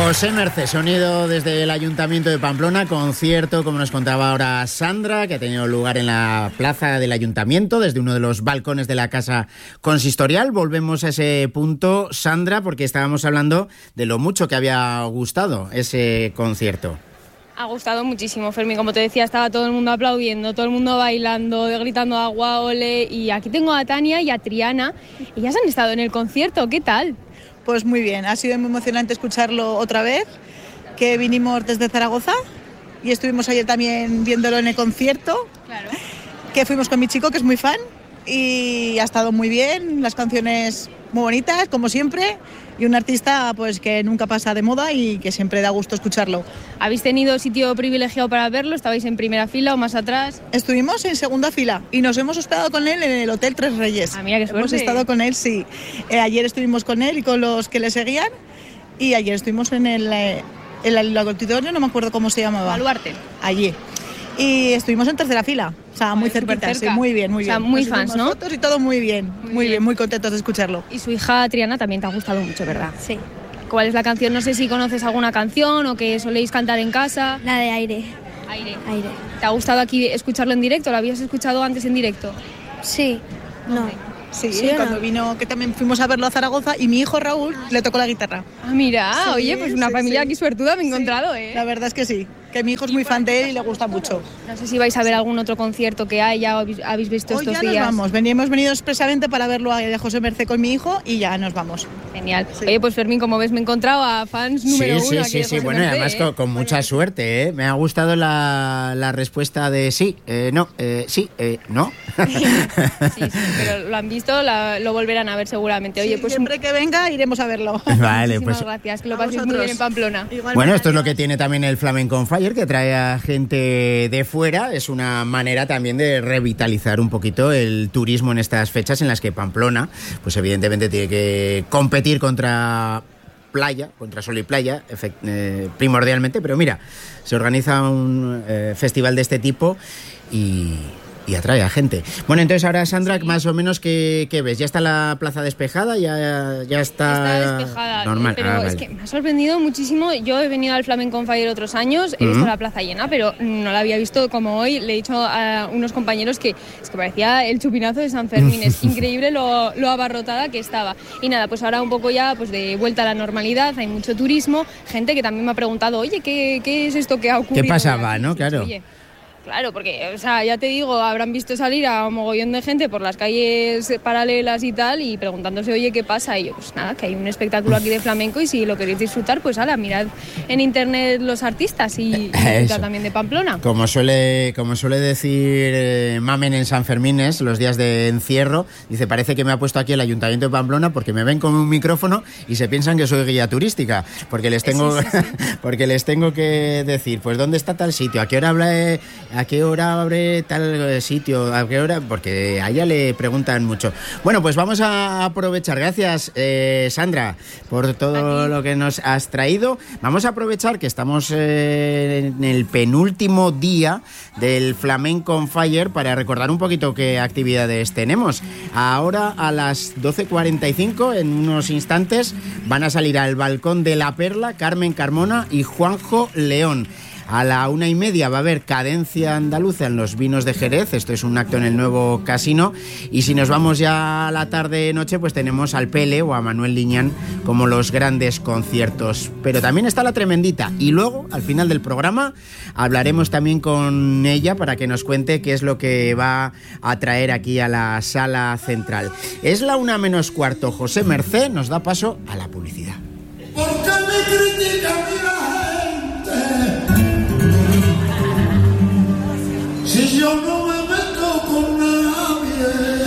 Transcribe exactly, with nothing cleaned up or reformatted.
José Mercé, sonido desde el Ayuntamiento de Pamplona, concierto, como nos contaba ahora Sandra, que ha tenido lugar en la plaza del Ayuntamiento, desde uno de los balcones de la Casa Consistorial. Volvemos a ese punto, Sandra, porque estábamos hablando de lo mucho que había gustado ese concierto. Ha gustado muchísimo, Fermín. Como te decía, estaba todo el mundo aplaudiendo, todo el mundo bailando, gritando agua, ole. Y aquí tengo a Tania y a Triana. Ellas han estado en el concierto. ¿Qué tal? Pues muy bien, ha sido muy emocionante escucharlo otra vez, que vinimos desde Zaragoza y estuvimos ayer también viéndolo en el concierto, claro. Que fuimos con mi chico, que es muy fan, y ha estado muy bien, las canciones muy bonitas, como siempre, y un artista pues que nunca pasa de moda y que siempre da gusto escucharlo. ¿Habéis tenido sitio privilegiado para verlo? ¿Estabais en primera fila o más atrás? Estuvimos en segunda fila y nos hemos hospedado con él en el Hotel Tres Reyes. Ah, mira qué suerte. Hemos estado con él, sí. Eh, ayer estuvimos con él y con los que le seguían, y ayer estuvimos en el, eh, el, el auditorio, no me acuerdo cómo se llamaba. Baluarte. Allí. Y estuvimos en tercera fila, o sea, muy cerquita, sí, muy bien, muy bien. O sea, muy fans, ¿no? Fotos y todo muy bien, muy, muy bien. bien, muy contentos de escucharlo. Y su hija Triana también te ha gustado mucho, ¿verdad? Sí. ¿Cuál es la canción? No sé si conoces alguna canción o que soléis cantar en casa. La de Aire. Aire. Aire. ¿Te ha gustado aquí escucharlo en directo? ¿Lo habías escuchado antes en directo? Sí. No. Sí, ¿Sí cuando no? vino, que también fuimos a verlo a Zaragoza, y mi hijo Raúl le tocó la guitarra. Ah, mira, Sí, oye, pues una sí, familia sí. aquí suertuda me he Sí, encontrado, ¿eh? La verdad es que sí, que mi hijo es muy fan de él y le gusta mucho. No sé si vais a ver algún otro concierto que haya o habéis- habéis visto Hoy estos ya días. nos vamos, Vení- hemos venido expresamente para verlo a a José Mercé con mi hijo y ya nos vamos. Genial. Sí. Oye, pues Fermín, como ves, me he encontrado a fans número sí, uno sí, aquí sí, de sí, José bueno, y Mercé, además ¿eh? con, con mucha suerte, ¿eh? Me ha gustado la, la respuesta de sí, eh, no, eh, sí, eh, no. Sí, sí, pero lo han visto, la- lo volverán a ver seguramente. Oye, Sí, pues siempre que venga iremos a verlo. Vale, muchísimas pues gracias, que lo A paséis muy vosotros. bien en Pamplona. Igualmente, bueno, esto es lo adiós. que tiene también el Flamenco on Fire, que trae a gente de fuera. Es una manera también de revitalizar un poquito el turismo en estas fechas en las que Pamplona, pues evidentemente tiene que competir contra playa, contra sol y playa, efect- eh, primordialmente, pero mira, se organiza un eh, festival de este tipo y... y atrae a gente. Bueno, entonces ahora, Sandra, Sí. más o menos, ¿qué, qué ves? ¿Ya está la plaza despejada? ¿Ya, ya está, Está despejada, normal? pero Ah, es vale. que me ha sorprendido muchísimo. Yo he venido al Flamenco on Fire otros años, he visto Ujú. la plaza llena, pero no la había visto como hoy. Le he dicho a unos compañeros que es que parecía el chupinazo de San Fermín. Es increíble lo, lo abarrotada que estaba. Y nada, pues ahora un poco ya pues de vuelta a la normalidad, hay mucho turismo, gente que también me ha preguntado, oye, ¿qué, qué es esto que ha ocurrido? ¿Qué pasaba, aquí? no? Sí, Claro. oye, Claro, porque, o sea, ya te digo, habrán visto salir a un mogollón de gente por las calles paralelas y tal, y preguntándose, oye, ¿qué pasa? Y yo, pues nada, que hay un espectáculo aquí de flamenco y si lo queréis disfrutar, pues ala, mirad en internet los artistas y, y disfrutad también de Pamplona. Como suele, como suele decir eh, Mamen en San Fermines, los días de encierro, dice, parece que me ha puesto aquí el Ayuntamiento de Pamplona porque me ven con un micrófono y se piensan que soy guía turística, porque les tengo, Sí, sí, sí. porque les tengo que decir, pues dónde está tal sitio, a qué hora habla, a qué hora abre tal sitio, a qué hora, porque a ella le preguntan mucho. Bueno, pues vamos a aprovechar, gracias eh, Sandra por todo lo que nos has traído. Vamos a aprovechar que estamos eh, en el penúltimo día del Flamenco on Fire para recordar un poquito qué actividades tenemos. Ahora a las doce cuarenta y cinco, en unos instantes, van a salir al balcón de La Perla Carmen Carmona y Juanjo León. A la una y media va a haber cadencia andaluza en los vinos de Jerez. Esto es un acto en el nuevo casino. Y si nos vamos ya a la tarde-noche, pues tenemos al Pele o a Manuel Liñán como los grandes conciertos. Pero también está la Tremendita. Y luego, al final del programa, hablaremos también con ella para que nos cuente qué es lo que va a traer aquí a la sala central. Es la una menos cuarto. José Mercé nos da paso a la publicidad. ¿Por qué me critican la gente? Si yo no me meto con nadie.